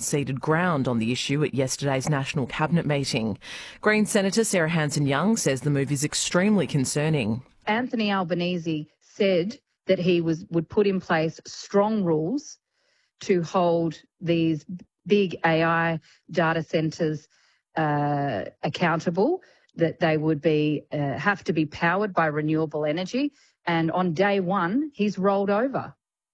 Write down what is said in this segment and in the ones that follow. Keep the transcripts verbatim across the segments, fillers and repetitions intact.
conceded ground on the issue at yesterday's National Cabinet meeting. Green Senator Sarah Hanson-Young says the move is extremely concerning. Anthony Albanese said that he was would put in place strong rules to hold these big A I data centres uh, accountable, that they would be uh, have to be powered by renewable energy. And on day one, he's rolled over.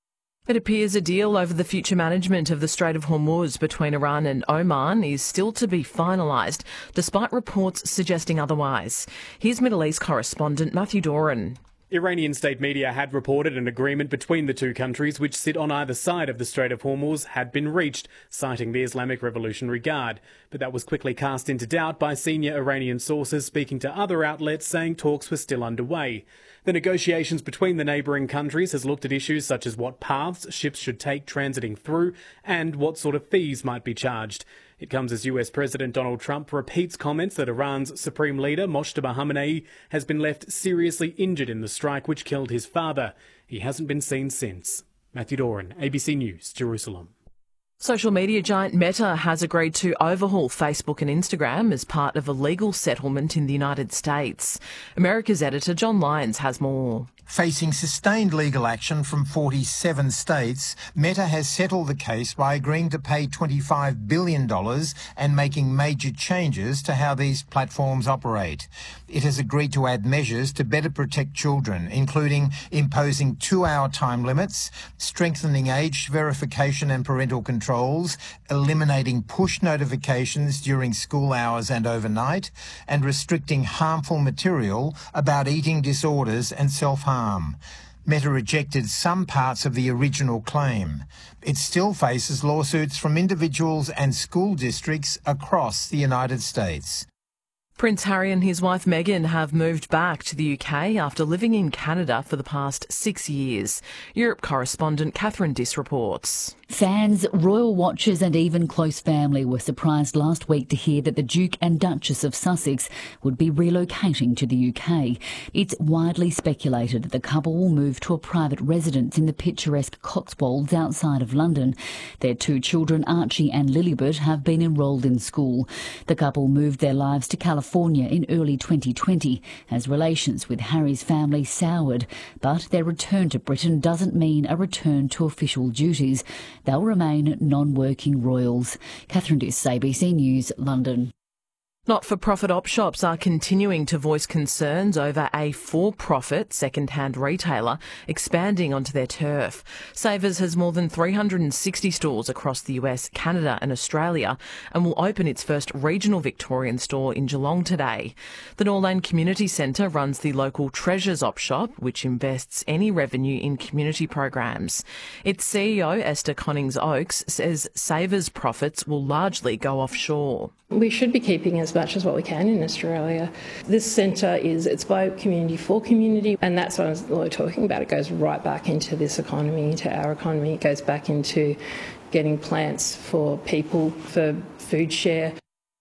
It appears a deal over the future management of the Strait of Hormuz between Iran and Oman is still to be finalised, despite reports suggesting otherwise. Here's Middle East correspondent Matthew Doran. Iranian state media had reported an agreement between the two countries, which sit on either side of the Strait of Hormuz, had been reached, citing the Islamic Revolutionary Guard. But that was quickly cast into doubt by senior Iranian sources speaking to other outlets, saying talks were still underway. The negotiations between the neighbouring countries has looked at issues such as what paths ships should take transiting through and what sort of fees might be charged. It comes as U S President Donald Trump repeats comments that Iran's supreme leader, Mojtaba Khamenei, has been left seriously injured in the strike which killed his father. He hasn't been seen since. Matthew Doran, A B C News, Jerusalem. Social media giant Meta has agreed to overhaul Facebook and Instagram as part of a legal settlement in the United States. America's editor John Lyons has more. Facing sustained legal action from forty-seven states, Meta has settled the case by agreeing to pay twenty-five billion dollars and making major changes to how these platforms operate. It has agreed to add measures to better protect children, including imposing two-hour time limits, strengthening age verification and parental controls, eliminating push notifications during school hours and overnight, and restricting harmful material about eating disorders and self-harm. Meta rejected some parts of the original claim. It still faces lawsuits from individuals and school districts across the United States. Prince Harry and his wife Meghan have moved back to the U K after living in Canada for the past six years. Europe correspondent Catherine Diss reports. Fans, royal watchers and even close family were surprised last week to hear that the Duke and Duchess of Sussex would be relocating to the U K. It's widely speculated that the couple will move to a private residence in the picturesque Cotswolds outside of London. Their two children, Archie and Lilibet, have been enrolled in school. The couple moved their lives to California in early twenty twenty as relations with Harry's family soured. But their return to Britain doesn't mean a return to official duties. They'll remain non-working royals. Catherine Diss, A B C News, London. Not-for-profit op shops are continuing to voice concerns over a for-profit second-hand retailer expanding onto their turf. Savers has more than three hundred sixty stores across the U S, Canada and Australia and will open its first regional Victorian store in Geelong today. The Norlane Community Centre runs the local Treasures op shop, which invests any revenue in community programs. Its C E O, Esther Connings-Oakes, says Savers' profits will largely go offshore. We should be keeping as much as what we can in Australia. This centre is, it's by community for community, and that's what we're talking about. It goes right back into this economy, into our economy. It goes back into getting plants for people, for food share.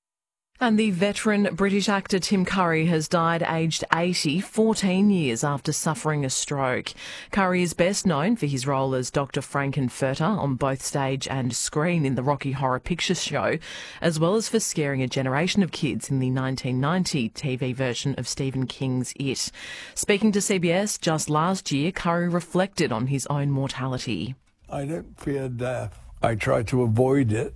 And the veteran British actor Tim Curry has died aged eighty, fourteen years after suffering a stroke. Curry is best known for his role as Doctor Frankenfurter on both stage and screen in the Rocky Horror Picture Show, as well as for scaring a generation of kids in the nineteen ninety T V version of Stephen King's It. Speaking to C B S just last year, Curry reflected on his own mortality. I don't fear death. I try to avoid it.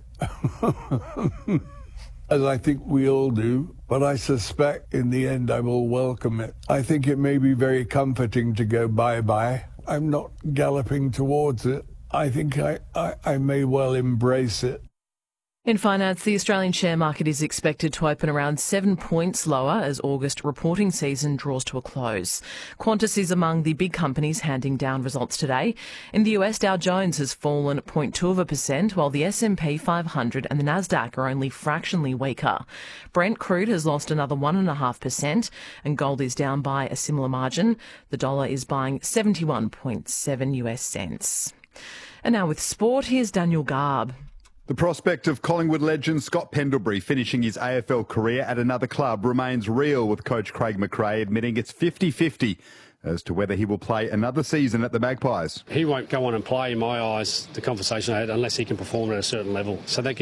As I think we all do, but I suspect in the end I will welcome it. I think it may be very comforting to go bye-bye. I'm not galloping towards it. I think I, I, I may well embrace it. In finance, the Australian share market is expected to open around seven points lower as August reporting season draws to a close. Qantas is among the big companies handing down results today. In the U S, Dow Jones has fallen zero point two of a percent, while the S and P five hundred and the Nasdaq are only fractionally weaker. Brent crude has lost another one point five percent, and gold is down by a similar margin. The dollar is buying seventy-one point seven U S cents. And now with sport, here's Daniel Garb. The prospect of Collingwood legend Scott Pendlebury finishing his A F L career at another club remains real, with coach Craig McRae admitting it's fifty-fifty as to whether he will play another season at the Magpies. He won't go on and play, in my eyes, the conversation I had, unless he can perform at a certain level. So that